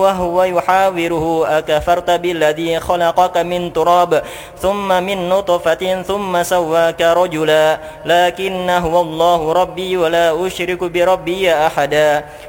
وهو يحاوره أكفرت بالذي خلقك من تراب ثم من نطفة ثم سواك رجلا لكن هو الله ربي ولا أشرك بربي أحدا